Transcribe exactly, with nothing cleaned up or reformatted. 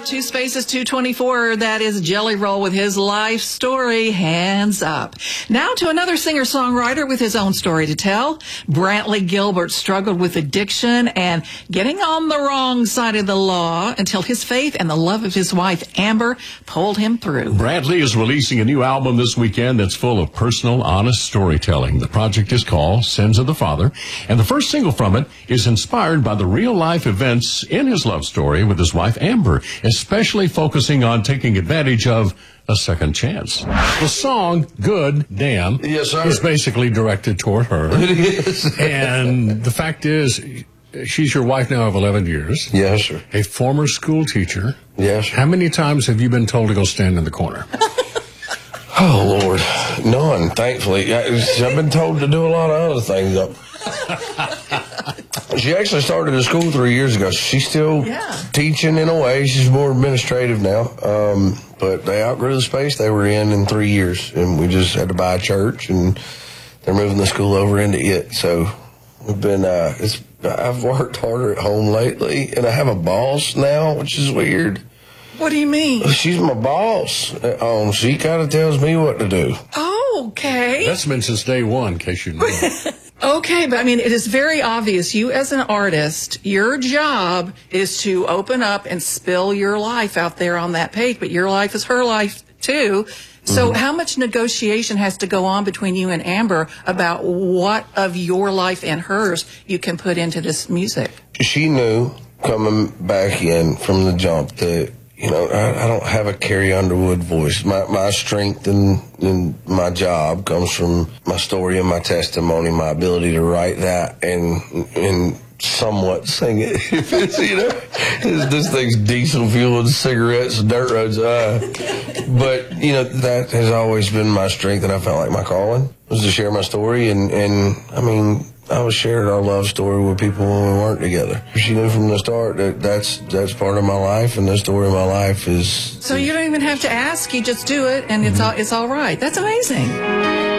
two spaces, two twenty-four. That is Jelly Roll with his life story, Hands Up. Now to another singer-songwriter with his own story to tell. Brantley Gilbert struggled with addiction and getting on the wrong side of the law until his faith and the love of his wife, Amber, pulled him through. Brantley is releasing a new album this weekend that's full of personal, honest storytelling. The project is called Sins of the Father, and the first single from it is inspired by the real-life events in his love story with his wife, Amber, especially focusing on taking advantage of a second chance. The song, Good Damn, yes, sir. is basically directed toward her. It is. And the fact is, she's your wife now of eleven years. Yes, sir. A former school teacher. Yes, sir. How many times have you been told to go stand in the corner? Oh, Lord. None, thankfully. I, I've been told to do a lot of other things. She actually started at school three years ago. She's still yeah. teaching in a way. She's more administrative now. Um, but they outgrew the space they were in in three years. And we just had to buy a church, and they're moving the school over into it. So we've been, uh, it's, I've worked harder at home lately, and I have a boss now, which is weird. What do you mean? She's my boss. Um, she kind of tells me what to do. Oh, okay. That's been since day one, in case you know. Okay, but I mean, it is very obvious. You as an artist, your job is to open up and spill your life out there on that page, but your life is her life too. So mm-hmm. how much negotiation has to go on between you and Amber about what of your life and hers you can put into this music? She knew coming back in from the jump that, you know, I, I don't have a Carrie Underwood voice. My my strength in, in my job comes from my story and my testimony, my ability to write that and and somewhat sing it. If it's, you know, this, this thing's diesel fuel and cigarettes and dirt roads. Uh, but, you know, that has always been my strength, and I felt like my calling was to share my story. And, and I mean, I was sharing our love story with people when we weren't together. She knew from the start that that's, that's part of my life, and the story of my life is... So you don't even have to ask, you just do it, and it's all, it's all right. That's amazing.